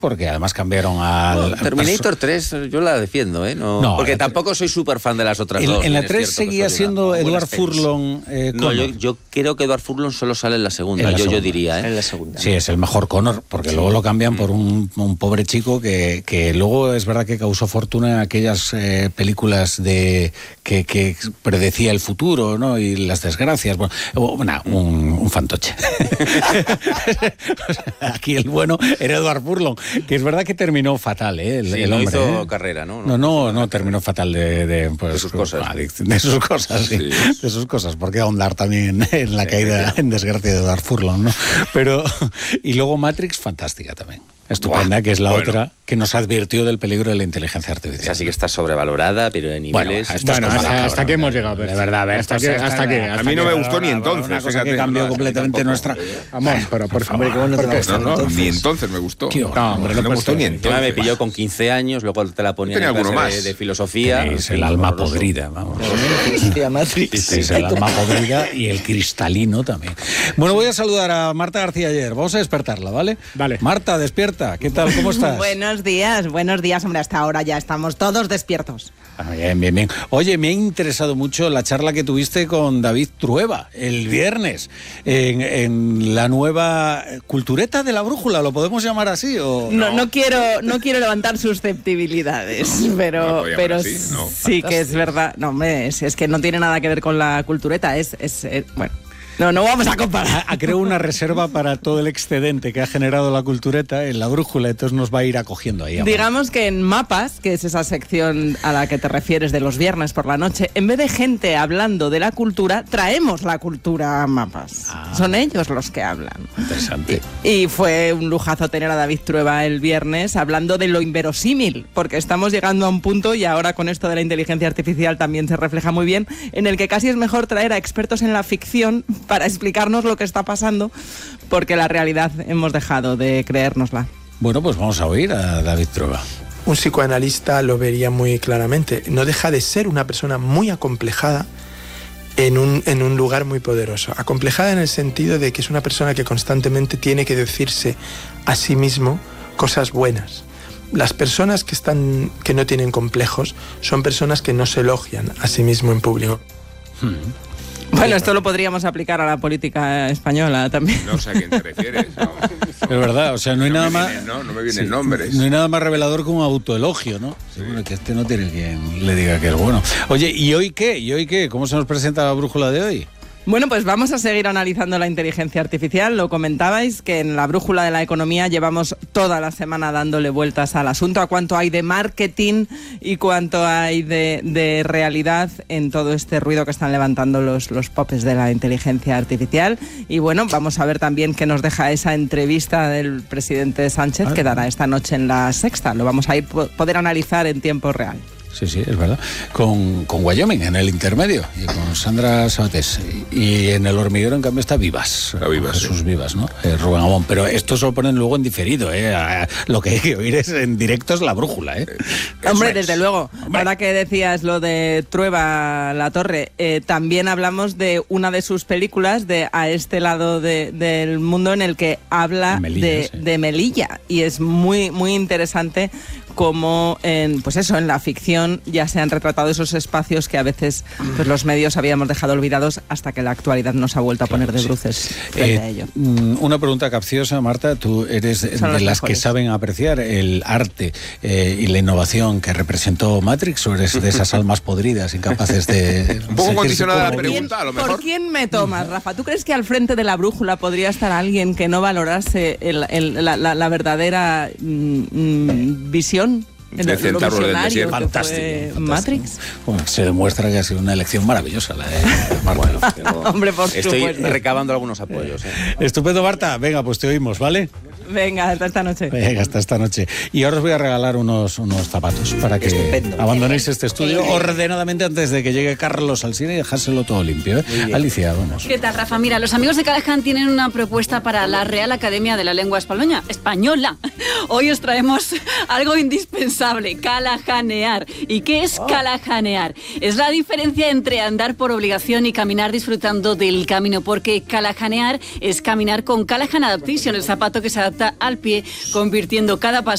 porque además cambiaron al... Terminator 3 yo la defiendo, ¿eh? No, porque tampoco soy súper fan de las otras dos. En la 3 seguía siendo Edward Furlong. No, yo creo que Edward Furlong solo sale en la segunda, yo diría, ¿eh? En la segunda. Sí, es el mejor Connor, porque luego lo cambian por un pobre chico que luego es verdad que causó fortuna en aquellas películas de que predecía el futuro, ¿no? Y las desgracias. Bueno, un fantoche. Aquí el bueno era Edward Furlong, que es verdad que terminó fatal, el hombre. Hizo carrera, ¿no? No, terminó fatal de sus cosas. De sus cosas, sí. De sus cosas, porque ahondar también en la caída en desgracia de Edward Furlong, ¿no? Pero, y luego Matrix, fantástica también. Estupenda, que es la otra que nos advirtió del peligro de la inteligencia artificial. Esa sí que está sobrevalorada, pero de niveles... Hasta que hemos llegado. De verdad, hasta que a mí no me gustó ni entonces. Una cosa que cambió completamente nuestra... Vamos, pero por favor, no, ni entonces me gustó. No, hombre, no me gustó ni entonces. Me pilló con 15 años, luego te la ponían en clase de filosofía. Es el alma podrida, vamos. Es el alma podrida y el cristalino también. Bueno, voy a saludar a Marta García Ayer. Vamos a despertarla, ¿vale? Vale. Marta, despierta. ¿Qué tal? ¿Cómo estás? Buenos días, hombre, hasta ahora ya estamos todos despiertos. Bien. Oye, me ha interesado mucho la charla que tuviste con David Trueba el viernes en la nueva cultureta de la brújula, ¿lo podemos llamar así? ¿O? No quiero levantar susceptibilidades, pero así, ¿no? Sí que es verdad. No, hombre, es que no tiene nada que ver con la cultureta, bueno. No vamos a comparar. Creo una reserva para todo el excedente que ha generado la cultureta en la brújula, entonces nos va a ir acogiendo ahí. Digamos que en Mapas, que es esa sección a la que te refieres de los viernes por la noche, en vez de gente hablando de la cultura, traemos la cultura a Mapas. Son ellos los que hablan. Interesante. Y fue un lujazo tener a David Trueba el viernes hablando de lo inverosímil, porque estamos llegando a un punto, y ahora con esto de la inteligencia artificial también se refleja muy bien, en el que casi es mejor traer a expertos en la ficción para explicarnos lo que está pasando, porque la realidad hemos dejado de creérnosla. Bueno, pues vamos a oír a David Trueba. Un psicoanalista lo vería muy claramente. No deja de ser una persona muy acomplejada en un lugar muy poderoso. Acomplejada en el sentido de que es una persona que constantemente tiene que decirse a sí mismo cosas buenas. Las personas que no tienen complejos son personas que no se elogian a sí mismo en público. Bueno, esto lo podríamos aplicar a la política española también. No sé a quién te refieres. Es verdad, o sea, no hay nada más... No me vienen nombres. No hay nada más revelador que un autoelogio, ¿no? Seguro que no tiene quien le diga que es bueno. Oye, ¿y hoy qué? ¿Cómo se nos presenta la brújula de hoy? Bueno, pues vamos a seguir analizando la inteligencia artificial. Lo comentabais que en la brújula de la economía llevamos toda la semana dándole vueltas al asunto, a cuánto hay de marketing y cuánto hay de realidad en todo este ruido que están levantando los popes de la inteligencia artificial. Y bueno, vamos a ver también qué nos deja esa entrevista del presidente Sánchez que dará esta noche en La Sexta. Lo vamos a poder analizar en tiempo real. Sí, es verdad. Con Wyoming en el intermedio y con Sandra Sabatés. Y en El Hormiguero, en cambio, está Vivas. Jesús Vivas, ¿no? Rubén Amón. Pero esto se lo ponen luego en diferido, ¿eh? Lo que hay que oír es en directo es la brújula, ¿eh? Hombre, desde luego. Ahora que decías lo de Trueba La Torre, también hablamos de una de sus películas, de A este lado del mundo, en el que habla de Melilla. Y es muy, muy interesante cómo en la ficción ya se han retratado esos espacios que a veces pues los medios habíamos dejado olvidados hasta que la actualidad nos ha vuelto a poner de bruces frente a ello. Una pregunta capciosa, Marta. Tú eres de las que saben apreciar el arte y la innovación que representó Matrix, o eres de esas almas podridas incapaces de... Un poco condicionada la pregunta, a lo mejor. ¿Por quién me tomas, Rafa? ¿Tú crees que al frente de la brújula podría estar alguien que no valorase la verdadera visión? De Centauro del Desierto. Fantástico. Matrix. Bueno, se demuestra que ha sido una elección maravillosa la de Marta. Hombre, por Estoy supuesto. recabando algunos apoyos. Estupendo, Marta. Venga, pues te oímos, ¿vale? Venga, hasta esta noche. Venga, hasta esta noche. Y ahora os voy a regalar unos zapatos para que abandonéis este estudio ordenadamente antes de que llegue Carlos al cine y dejárselo todo limpio, ¿eh? Alicia, vamos. ¿Qué tal, Rafa? Mira, los amigos de Callahan tienen una propuesta para la Real Academia de la Lengua Española. Hoy os traemos algo indispensable, callahanear. ¿Y qué es callahanear? Es la diferencia entre andar por obligación y caminar disfrutando del camino, porque callahanear es caminar con Callahan Adaptation, el zapato que se adapta al pie, convirtiendo cada paso